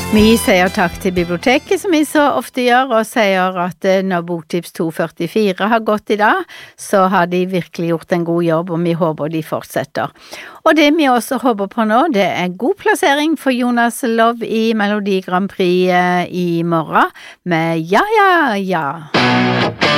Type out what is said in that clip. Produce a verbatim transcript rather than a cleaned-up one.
Vi sier takk til biblioteket, som vi så ofte gjør, og sier at når Boktips to førtifire har gått i dag, så har de virkelig gjort en god jobb, og vi håper de fortsetter. Og det vi også håper på nå, det er god plassering for Jonas Love i Melodi Grand Prix i morgen, med Ja, ja, ja.